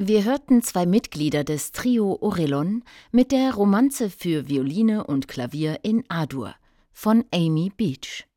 Wir hörten zwei Mitglieder des Trio Orelon mit der Romanze für Violine und Klavier in A-Dur von Amy Beach.